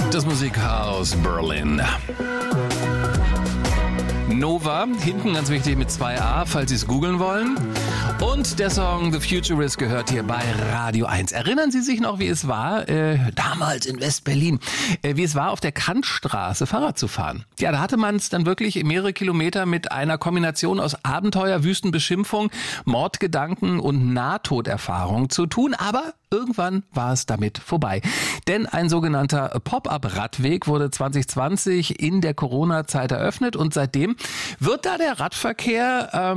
Das Musik aus Berlin. Nova, hinten ganz wichtig mit 2a, falls Sie es googeln wollen. Und der Song The Futurist gehört hier bei Radio 1. Erinnern Sie sich noch, wie es war, damals in West-Berlin, wie es war, auf der Kantstraße Fahrrad zu fahren? Ja, da hatte man es dann wirklich mehrere Kilometer mit einer Kombination aus Abenteuer, Wüstenbeschimpfung, Mordgedanken und Nahtoderfahrung zu tun, aber irgendwann war es damit vorbei. Denn ein sogenannter Pop-up-Radweg wurde 2020 in der Corona-Zeit eröffnet und seitdem wird da der Radverkehr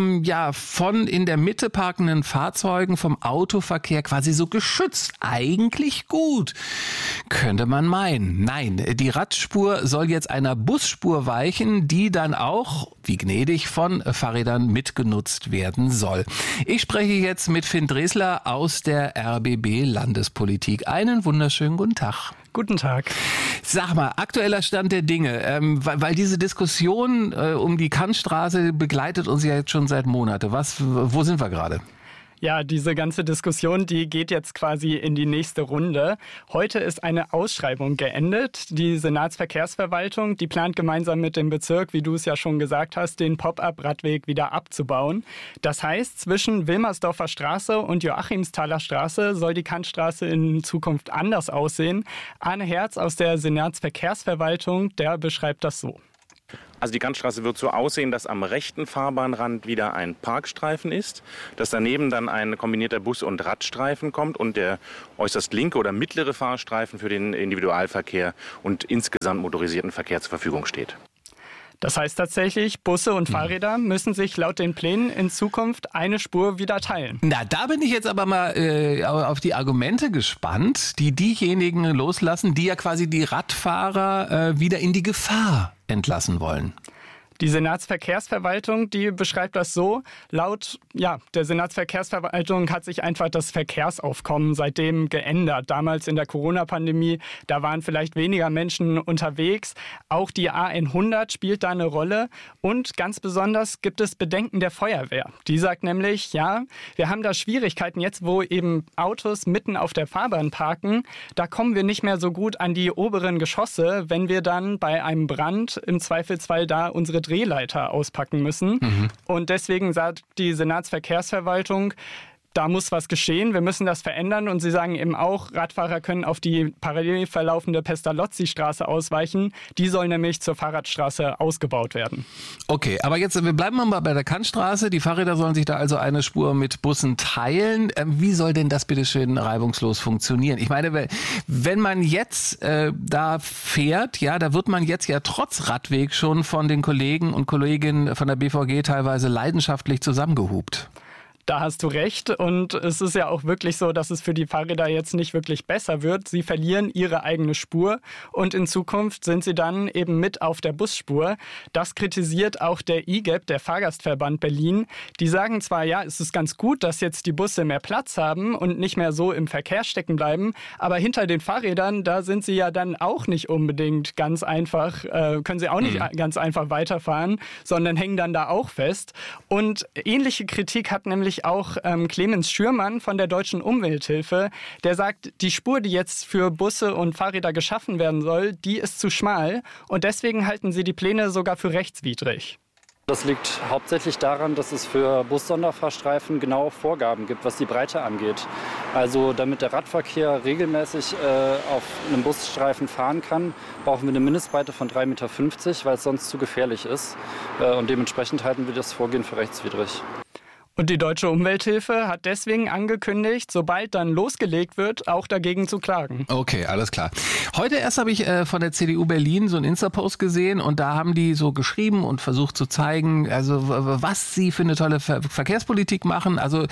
von in der Mitte parkenden Fahrzeugen vom Autoverkehr quasi so geschützt. Eigentlich gut, könnte man meinen. Nein, die Radspur soll jetzt einer Busspur weichen, die dann auch, wie gnädig, von Fahrrädern mitgenutzt werden soll. Ich spreche jetzt mit Finn Dresler aus der RBB Landespolitik. Einen wunderschönen guten Tag. Guten Tag. Sag mal, aktueller Stand der Dinge, weil diese Diskussion um die Kantstraße begleitet uns ja jetzt schon seit Monaten. Wo sind wir gerade? Ja, diese ganze Diskussion, die geht jetzt quasi in die nächste Runde. Heute ist eine Ausschreibung geendet. Die Senatsverkehrsverwaltung, die plant gemeinsam mit dem Bezirk, wie du es ja schon gesagt hast, den Pop-up-Radweg wieder abzubauen. Das heißt, zwischen Wilmersdorfer Straße und Joachimsthaler Straße soll die Kantstraße in Zukunft anders aussehen. Arne Herz aus der Senatsverkehrsverwaltung, der beschreibt das so. Also die Kantstraße wird so aussehen, dass am rechten Fahrbahnrand wieder ein Parkstreifen ist, dass daneben dann ein kombinierter Bus- und Radstreifen kommt und der äußerst linke oder mittlere Fahrstreifen für den Individualverkehr und insgesamt motorisierten Verkehr zur Verfügung steht. Das heißt tatsächlich, Busse und Fahrräder müssen sich laut den Plänen in Zukunft eine Spur wieder teilen. Na, da bin ich jetzt aber mal auf die Argumente gespannt, die diejenigen loslassen, die ja quasi die Radfahrer wieder in die Gefahr entlassen wollen. Die Senatsverkehrsverwaltung, die beschreibt das so, laut der Senatsverkehrsverwaltung hat sich einfach das Verkehrsaufkommen seitdem geändert. Damals in der Corona-Pandemie, da waren vielleicht weniger Menschen unterwegs. Auch die A100 spielt da eine Rolle. Und ganz besonders gibt es Bedenken der Feuerwehr. Die sagt nämlich, ja, wir haben da Schwierigkeiten jetzt, wo eben Autos mitten auf der Fahrbahn parken. Da kommen wir nicht mehr so gut an die oberen Geschosse, wenn wir dann bei einem Brand im Zweifelsfall da unsere Drehleiter auspacken müssen. Und deswegen sagt die Senatsverkehrsverwaltung, da muss was geschehen, wir müssen das verändern. Und sie sagen eben auch, Radfahrer können auf die parallel verlaufende Pestalozzi-Straße ausweichen. Die soll nämlich zur Fahrradstraße ausgebaut werden. Okay, aber jetzt, wir bleiben mal bei der Kantstraße. Die Fahrräder sollen sich da also eine Spur mit Bussen teilen. Wie soll denn das bitte schön reibungslos funktionieren? Ich meine, wenn man jetzt da fährt, ja, da wird man jetzt ja trotz Radweg schon von den Kollegen und Kolleginnen von der BVG teilweise leidenschaftlich zusammengehupt. Da hast du recht und es ist ja auch wirklich so, dass es für die Fahrräder jetzt nicht wirklich besser wird. Sie verlieren ihre eigene Spur und in Zukunft sind sie dann eben mit auf der Busspur. Das kritisiert auch der IGEB, der Fahrgastverband Berlin. Die sagen zwar, ja, es ist ganz gut, dass jetzt die Busse mehr Platz haben und nicht mehr so im Verkehr stecken bleiben, aber hinter den Fahrrädern, da sind sie ja dann auch nicht unbedingt ganz einfach, können sie auch nicht ganz einfach weiterfahren, sondern hängen dann da auch fest. Und ähnliche Kritik hat nämlich auch Clemens Schürmann von der Deutschen Umwelthilfe, der sagt, die Spur, die jetzt für Busse und Fahrräder geschaffen werden soll, die ist zu schmal und deswegen halten sie die Pläne sogar für rechtswidrig. Das liegt hauptsächlich daran, dass es für Bussonderfahrstreifen genaue Vorgaben gibt, was die Breite angeht. Also damit der Radverkehr regelmäßig auf einem Busstreifen fahren kann, brauchen wir eine Mindestbreite von 3,50 Meter, weil es sonst zu gefährlich ist. Und dementsprechend halten wir das Vorgehen für rechtswidrig. Und die Deutsche Umwelthilfe hat deswegen angekündigt, sobald dann losgelegt wird, auch dagegen zu klagen. Okay, alles klar. Heute erst habe ich von der CDU Berlin so einen Insta-Post gesehen und da haben die so geschrieben und versucht zu zeigen, also was sie für eine tolle Verkehrspolitik machen. Also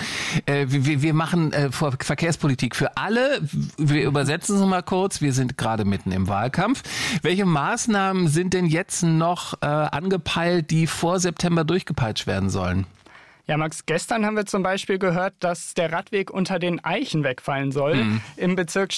wir machen Verkehrspolitik für alle. Wir übersetzen es mal kurz. Wir sind gerade mitten im Wahlkampf. Welche Maßnahmen sind denn jetzt noch angepeilt, die vor September durchgepeitscht werden sollen? Ja, Max, gestern haben wir zum Beispiel gehört, dass der Radweg unter den Eichen wegfallen soll, im Bezirk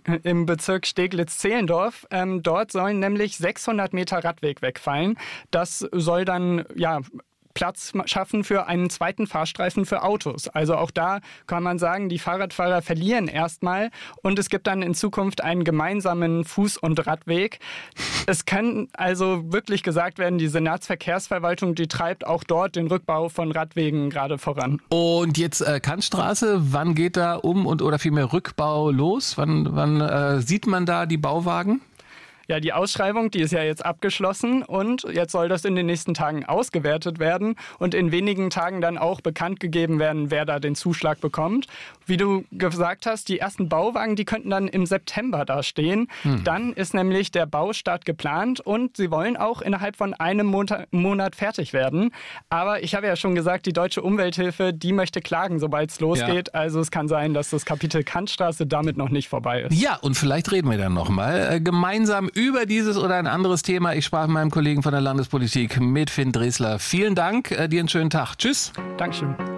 Steglitz-Zehlendorf. Dort sollen nämlich 600 Meter Radweg wegfallen. Das soll dann Platz schaffen für einen zweiten Fahrstreifen für Autos. Also auch da kann man sagen, die Fahrradfahrer verlieren erstmal und es gibt dann in Zukunft einen gemeinsamen Fuß- und Radweg. Es kann also wirklich gesagt werden, die Senatsverkehrsverwaltung, die treibt auch dort den Rückbau von Radwegen gerade voran. Und jetzt Kantstraße, wann geht da oder vielmehr Rückbau los? Wann sieht man da die Bauwagen? Ja, die Ausschreibung, die ist ja jetzt abgeschlossen und jetzt soll das in den nächsten Tagen ausgewertet werden und in wenigen Tagen dann auch bekannt gegeben werden, wer da den Zuschlag bekommt. Wie du gesagt hast, die ersten Bauwagen, die könnten dann im September da stehen. Dann ist nämlich der Baustart geplant und sie wollen auch innerhalb von einem Monat fertig werden. Aber ich habe ja schon gesagt, die Deutsche Umwelthilfe, die möchte klagen, sobald es losgeht. Ja. Also es kann sein, dass das Kapitel Kantstraße damit noch nicht vorbei ist. Ja, und vielleicht reden wir dann nochmal gemeinsam über dieses oder ein anderes Thema. Ich sprach mit meinem Kollegen von der Landespolitik, mit Finn Dresler. Vielen Dank, dir einen schönen Tag. Tschüss. Dankeschön.